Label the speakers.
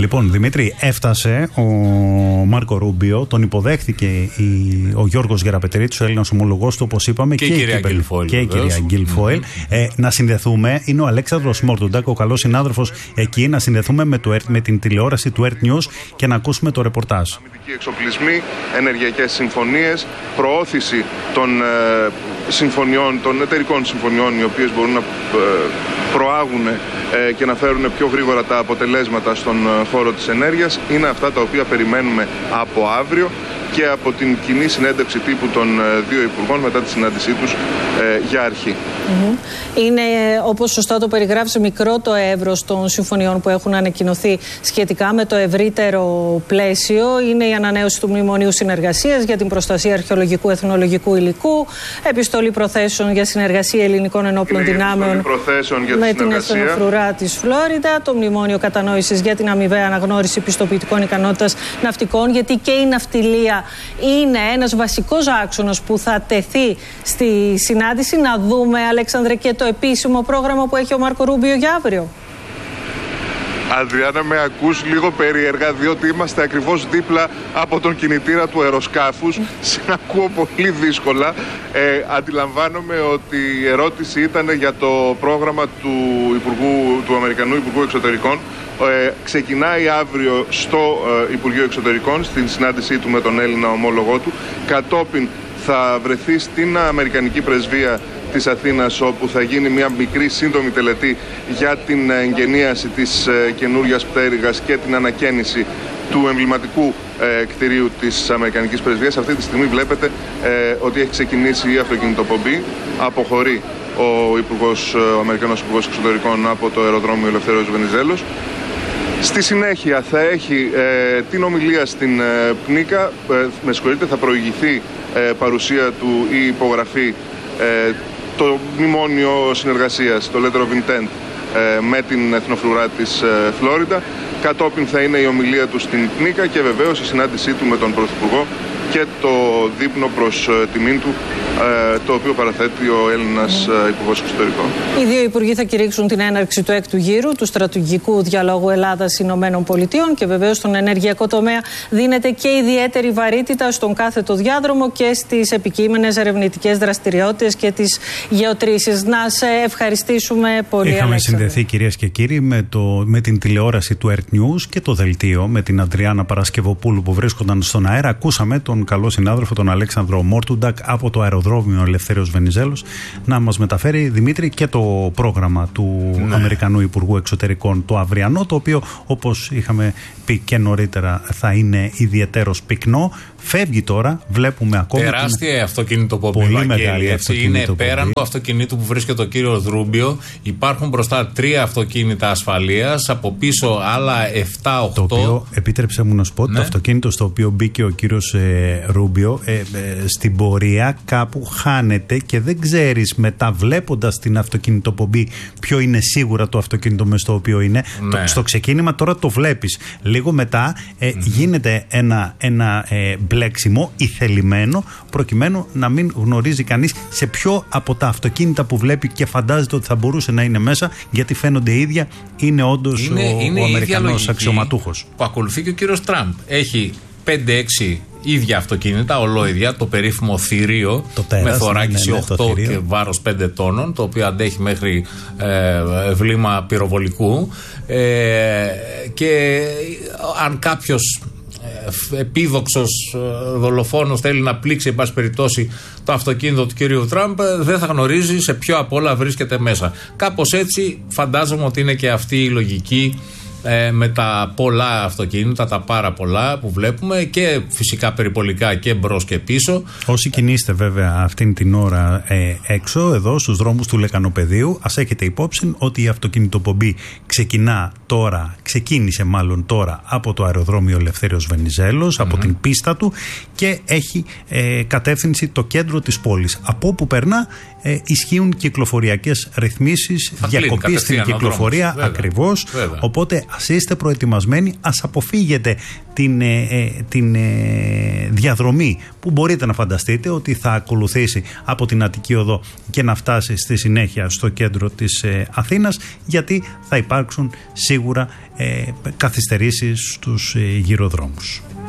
Speaker 1: Λοιπόν, Δημήτρη, έφτασε ο Μάρκο Ρούμπιο, τον υποδέχθηκε ο Γιώργος Γεραπετρίτης, ο Έλληνας ομολογός του, όπως είπαμε, και η κυρία Γκίλφοιλ. Να συνδεθούμε, είναι ο Αλέξανδρος Μόρτουντακ, ο καλός συνάδελφος εκεί, να συνδεθούμε με την τηλεόραση του Earth News και να ακούσουμε το ρεπορτάζ.
Speaker 2: Αμυντικοί εξοπλισμοί, ενεργειακές συμφωνίες, προώθηση των συμφωνιών, των εταιρικών συμφωνιών, οι οποίες μπορούν να προάγουν και να φέρουν πιο γρήγορα τα αποτελέσματα στον χώρο της ενέργειας, είναι αυτά τα οποία περιμένουμε από αύριο και από την κοινή συνέντευξη τύπου των δύο υπουργών μετά τη συνάντησή τους για αρχή.
Speaker 3: Είναι, όπως σωστά το περιγράφει, μικρό το εύρος των συμφωνιών που έχουν ανακοινωθεί σχετικά με το ευρύτερο πλαίσιο. Είναι η ανανέωση του Μνημονίου Συνεργασίας για την προστασία αρχαιολογικού εθνολογικού υλικού, επιστολή προθέσεων για συνεργασία ελληνικών ενόπλων δυνάμεων με την εθνοφρουρά της Φλόριντα, το Μνημόνιο Κατανόησης για την αμοιβαία αναγνώριση πιστοποιητικών ικανότητας ναυτικών, γιατί και η ναυτιλία είναι ένας βασικός άξονας που θα τεθεί στη συνάντηση. Να δούμε, Αλέξανδρε, και το επίσημο πρόγραμμα που έχει ο Μάρκο Ρούμπιο για αύριο.
Speaker 2: Αδριάννα, με ακούς λίγο περίεργα, διότι είμαστε ακριβώς δίπλα από τον κινητήρα του αεροσκάφους. Σε ακούω πολύ δύσκολα. Αντιλαμβάνομαι ότι η ερώτηση ήταν για το πρόγραμμα του Αμερικανού Υπουργού Εξωτερικών. Ξεκινάει αύριο στο Υπουργείο Εξωτερικών, στην συνάντησή του με τον Έλληνα ομόλογό του. Κατόπιν θα βρεθεί στην Αμερικανική Πρεσβεία της Αθήνας, όπου θα γίνει μια μικρή σύντομη τελετή για την εγγενίαση της καινούριας πτέρυγας και την ανακαίνιση του εμβληματικού κτηρίου της Αμερικανικής Πρεσβείας. Αυτή τη στιγμή βλέπετε ότι έχει ξεκινήσει η αυτοκινητοπομπή. Αποχωρεί ο Αμερικανός Υπουργός Εξωτερικών από το αεροδρόμιο Ελευθέριος Βενιζέλος. Στη συνέχεια θα έχει την ομιλία στην Πνίκα, θα προηγηθεί παρουσία του ή υπογραφή το μνημόνιο συνεργασίας, το Letter of Intent, με την εθνοφρουρά της Φλόριντα. Κατόπιν θα είναι η ομιλία του στην Πνίκα και βεβαίως η συνάντησή του με τον Πρωθυπουργό και το δείπνο προς τιμήν του, το οποίο παραθέτει ο Έλληνας Υπουργός Εξωτερικών.
Speaker 3: Οι δύο υπουργοί θα κηρύξουν την έναρξη του έκτου γύρου του στρατηγικού διαλόγου Ελλάδας-Ηνωμένων Πολιτειών και βεβαίως στον ενεργειακό τομέα δίνεται και ιδιαίτερη βαρύτητα στον κάθετο διάδρομο και στις επικείμενες ερευνητικές δραστηριότητες και τις γεωτρήσεις. Να σε ευχαριστήσουμε πολύ, Αλέξανδρε.
Speaker 1: Είχαμε συνδεθεί, κυρίες και κύριοι, με την τηλεόραση του Earth News και το δελτίο με την Αντριάννα Παρασκευοπούλου που βρίσκονταν στον αέρα. Ακούσαμε τον καλό συνάδελφο, τον Αλέξανδρο Μόρτουντακ, από το αεροδρόμιο Ελευθέριος Βενιζέλος, να μας μεταφέρει, Δημήτρη, και το πρόγραμμα του Αμερικανού Υπουργού Εξωτερικών, το αυριανό, το οποίο, όπως είχαμε πει και νωρίτερα, θα είναι ιδιαιτέρως πυκνό. Φεύγει τώρα, βλέπουμε ακόμα.
Speaker 4: Τεράστια αυτοκινητοπομπή.
Speaker 1: Πολύ μεγάλη
Speaker 4: είναι πέραν του αυτοκινήτου που βρίσκεται ο κύριος Ρούμπιο. Υπάρχουν μπροστά 3 αυτοκίνητα ασφαλείας, από πίσω άλλα 7-8.
Speaker 1: Το οποίο, επίτρεψε μου να σου πω, το αυτοκίνητο στο οποίο μπήκε ο κύριος Ρούμπιο, στην πορεία κάπου χάνεται και δεν ξέρεις μετά, βλέποντας την αυτοκινητοπομπή, ποιο είναι σίγουρα το αυτοκίνητο μες στο οποίο είναι. Στο ξεκίνημα τώρα το βλέπεις. Λίγο μετά γίνεται ένα μπλέξιμο ηθελημένο, προκειμένου να μην γνωρίζει κανείς σε ποιο από τα αυτοκίνητα που βλέπει και φαντάζεται ότι θα μπορούσε να είναι μέσα, γιατί φαίνονται ίδια, είναι όντως ο Αμερικανός αξιωματούχος.
Speaker 4: Που ακολουθεί και ο κύριος Τραμπ. Έχει 5-6 ίδια αυτοκίνητα, ολόιδια, το περίφημο θηρίο, με θωράκιση 8 και βάρος 5 τόνων, το οποίο αντέχει μέχρι βλήμα πυροβολικού, και αν κάποιος επίδοξος δολοφόνος θέλει να πλήξει, εν πάση περιπτώσει, το αυτοκίνητο του κυρίου Τραμπ, δεν θα γνωρίζει σε ποιο απ' όλα βρίσκεται μέσα. Κάπως έτσι φαντάζομαι ότι είναι και αυτή η λογική με τα πολλά αυτοκίνητα, τα πάρα πολλά που βλέπουμε, και φυσικά περιπολικά και μπρος και πίσω.
Speaker 1: Όσοι κινείστε βέβαια αυτήν την ώρα έξω, εδώ στους δρόμους του Λεκανοπεδίου, ας έχετε υπόψη ότι η αυτοκινητοπομπή ξεκίνησε τώρα από το αεροδρόμιο Ελευθέριος Βενιζέλος, από την πίστα του, και έχει κατεύθυνση το κέντρο της πόλης. Από όπου περνά ισχύουν κυκλοφοριακές ρυθμίσεις, διακοπή στην κυκλοφορία, ακριβώς. Οπότε ας είστε προετοιμασμένοι, ας αποφύγετε την διαδρομή που μπορείτε να φανταστείτε ότι θα ακολουθήσει από την Αττική Οδό και να φτάσει στη συνέχεια στο κέντρο της Αθήνας, γιατί θα υπάρξουν σίγουρα καθυστερήσεις στους γυροδρόμους.